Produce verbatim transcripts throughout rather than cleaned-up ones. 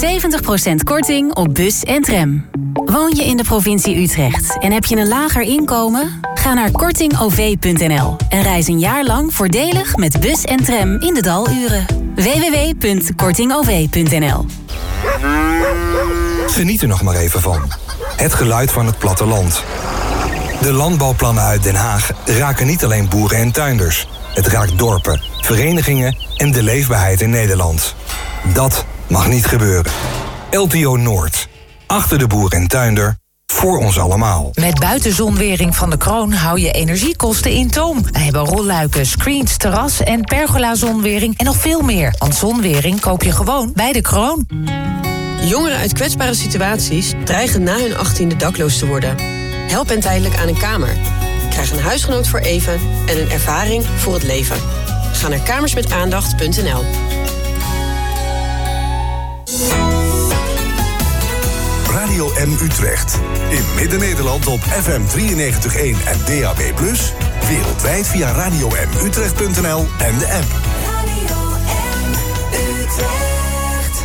zeventig procent korting op bus en tram. Woon je in de provincie Utrecht en heb je een lager inkomen? Ga naar korting o v punt n l en reis een jaar lang voordelig met bus en tram in de daluren. w w w punt korting o v punt n l. Geniet er nog maar even van. Het geluid van het platteland. De landbouwplannen uit Den Haag raken niet alleen boeren en tuinders. Het raakt dorpen, verenigingen en de leefbaarheid in Nederland. Dat mag niet gebeuren. L T O Noord. Achter de boer en tuinder. Voor ons allemaal. Met buitenzonwering van de Kroon hou je energiekosten in toom. Wij hebben rolluiken, screens, terras en pergola-zonwering en nog veel meer. Want zonwering koop je gewoon bij de Kroon. Jongeren uit kwetsbare situaties dreigen na hun achttiende dakloos te worden. Help hen tijdelijk aan een kamer. Krijg een huisgenoot voor even en een ervaring voor het leven. Ga naar kamersmetaandacht punt n l. Radio M Utrecht. In Midden-Nederland op F M drieënnegentig komma één en D A B plus. Wereldwijd via radio m utrecht punt n l en de app. Radio M Utrecht.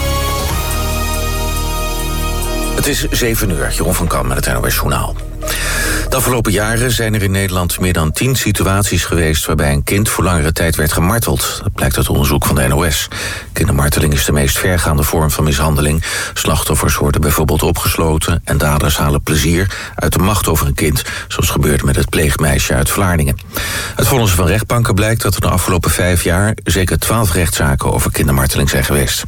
Het is zeven uur, Jeroen van Kam met het N O S Journaal. De afgelopen jaren zijn er in Nederland meer dan tien situaties geweest waarbij een kind voor langere tijd werd gemarteld. Dat blijkt uit onderzoek van de N O S. Kindermarteling is de meest vergaande vorm van mishandeling. Slachtoffers worden bijvoorbeeld opgesloten en daders halen plezier uit de macht over een kind, zoals gebeurde met het pleegmeisje uit Vlaardingen. Uit vonnissen van rechtbanken blijkt dat er de afgelopen vijf jaar zeker twaalf rechtszaken over kindermarteling zijn geweest.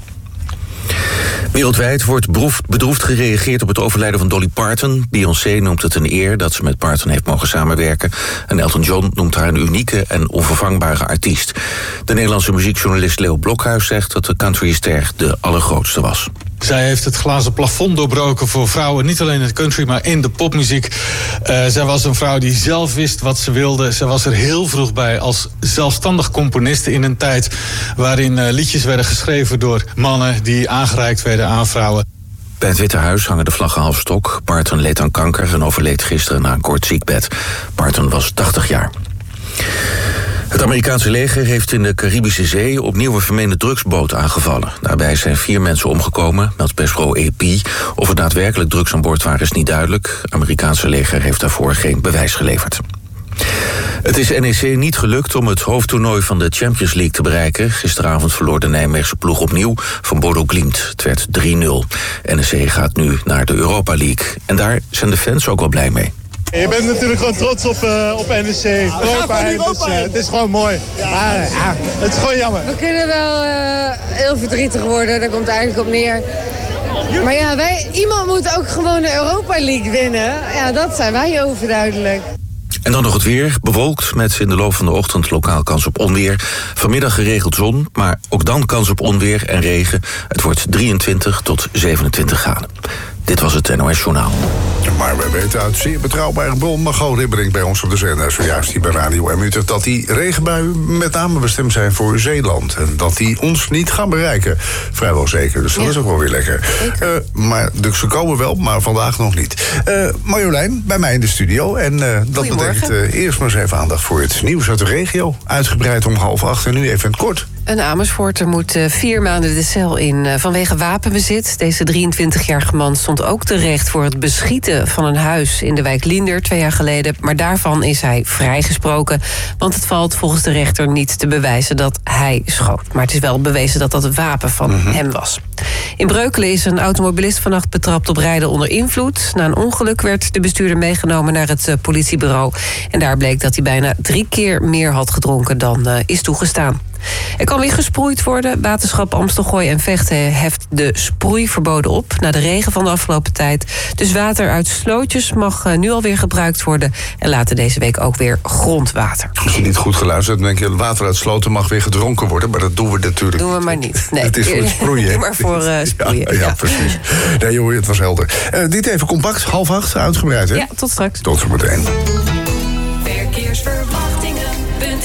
Wereldwijd wordt bedroefd gereageerd op het overlijden van Dolly Parton. Beyoncé noemt het een eer dat ze met Parton heeft mogen samenwerken. En Elton John noemt haar een unieke en onvervangbare artiest. De Nederlandse muziekjournalist Leo Blokhuis zegt dat de countryster de allergrootste was. Zij heeft het glazen plafond doorbroken voor vrouwen, niet alleen in de country, maar in de popmuziek. Uh, zij was een vrouw die zelf wist wat ze wilde. Zij was er heel vroeg bij als zelfstandig componiste in een tijd waarin uh, liedjes werden geschreven door mannen die aangereikt werden aan vrouwen. Bij het Witte Huis hangen de vlaggen half stok. Parton leed aan kanker en overleed gisteren na een kort ziekbed. Parton was tachtig jaar. Het Amerikaanse leger heeft in de Caribische Zee opnieuw een vermeende drugsboot aangevallen. Daarbij zijn vier mensen omgekomen, meldt persbureau A P. Of er daadwerkelijk drugs aan boord waren is niet duidelijk. Het Amerikaanse leger heeft daarvoor geen bewijs geleverd. Het is N E C niet gelukt om het hoofdtoernooi van de Champions League te bereiken. Gisteravond verloor de Nijmeegse ploeg opnieuw van Bodo Glimt. Het werd drie nul. N E C gaat nu naar de Europa League. En daar zijn de fans ook wel blij mee. Je bent natuurlijk gewoon trots op, uh, op N E C. Europa, Europa, dus, uh, het is gewoon mooi. Ja, maar ja, het is gewoon jammer. We kunnen wel uh, heel verdrietig worden, daar komt het eigenlijk op neer. Maar ja, wij, iemand moet ook gewoon de Europa League winnen. Ja, dat zijn wij overduidelijk. En dan nog het weer. Bewolkt met in de loop van de ochtend lokaal kans op onweer. Vanmiddag geregeld zon, maar ook dan kans op onweer en regen. Het wordt drieëntwintig tot zevenentwintig graden. Dit was het N O S Journaal. Maar we weten uit zeer betrouwbare bron, Margot Ribberink bij ons op de zender, zojuist hier bij Radio M Utrecht, dat die regenbuien met name bestemd zijn voor Zeeland. En dat die ons niet gaan bereiken. Vrijwel zeker, dus dat ja. is ook wel weer lekker. Uh, maar dus ze komen wel, maar vandaag nog niet. Uh, Marjolein, bij mij in de studio. En uh, dat betekent uh, eerst maar eens even aandacht voor het nieuws uit de regio. Uitgebreid om half acht en nu even in het kort. Een Amersfoorter moet uh, vier maanden de cel in uh, vanwege wapenbezit. Deze drieëntwintigjarige man stond ook terecht voor het beschieten van een huis in de wijk Liender twee jaar geleden. Maar daarvan is hij vrijgesproken. Want het valt volgens de rechter niet te bewijzen dat hij schoot. Maar het is wel bewezen dat dat het wapen van mm-hmm. hem was. In Breukelen is een automobilist vannacht betrapt op rijden onder invloed. Na een ongeluk werd de bestuurder meegenomen naar het uh, politiebureau. En daar bleek dat hij bijna drie keer meer had gedronken dan uh, is toegestaan. Er kan weer gesproeid worden. Waterschap Amstelgooi en Vechten heft de sproeiverboden op na de regen van de afgelopen tijd. Dus water uit slootjes mag nu alweer gebruikt worden en later deze week ook weer grondwater. Als je niet goed geluisterd hebt, denk je water uit sloten mag weer gedronken worden, maar dat doen we natuurlijk doen we maar niet. Nee. Het is voor het sproeien. Doe maar voor uh, sproeien. Ja, ja, ja, precies. Nee joh, het was helder. Uh, dit even compact, half acht, uitgebreid hè? Ja, tot straks. Tot zometeen. Verkeersverwachtingen punt n l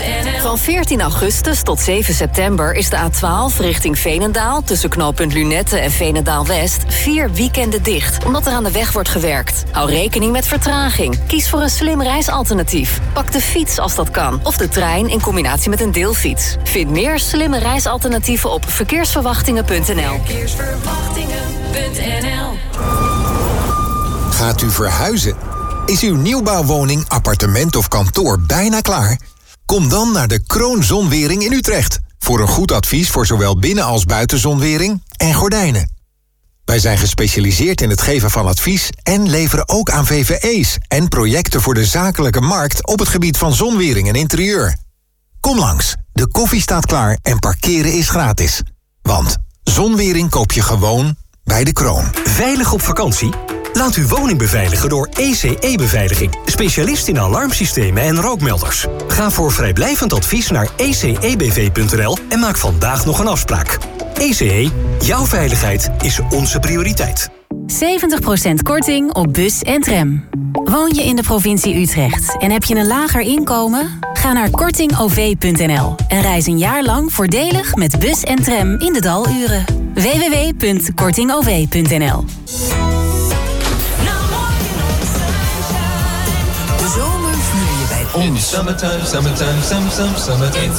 Van veertien augustus tot zeven september is de A twaalf richting Veenendaal... tussen knooppunt Lunette en Veenendaal-West vier weekenden dicht... omdat er aan de weg wordt gewerkt. Hou rekening met vertraging. Kies voor een slim reisalternatief. Pak de fiets als dat kan. Of de trein in combinatie met een deelfiets. Vind meer slimme reisalternatieven op verkeersverwachtingen punt n l. Verkeersverwachtingen punt n l. Gaat u verhuizen? Is uw nieuwbouwwoning, appartement of kantoor bijna klaar? Kom dan naar de Kroon Zonwering in Utrecht. Voor een goed advies voor zowel binnen- als buitenzonwering en gordijnen. Wij zijn gespecialiseerd in het geven van advies en leveren ook aan V V E's en projecten voor de zakelijke markt op het gebied van zonwering en interieur. Kom langs, de koffie staat klaar en parkeren is gratis. Want zonwering koop je gewoon bij de Kroon. Veilig op vakantie? Laat uw woning beveiligen door E C E-beveiliging. Specialist in alarmsystemen en rookmelders. Ga voor vrijblijvend advies naar e c e b v punt n l en maak vandaag nog een afspraak. E C E, jouw veiligheid is onze prioriteit. zeventig procent korting op bus en tram. Woon je in de provincie Utrecht en heb je een lager inkomen? Ga naar korting o v punt n l en reis een jaar lang voordelig met bus en tram in de daluren. w w w punt korting o v punt n l. De zomer vier je bij ons. Summertime, summertime, some, some, summertime.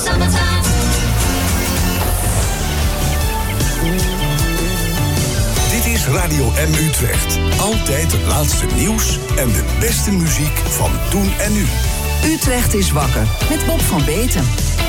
Dit is Radio M Utrecht. Altijd het laatste nieuws en de beste muziek van toen en nu. Utrecht is wakker met Bob van Beeten.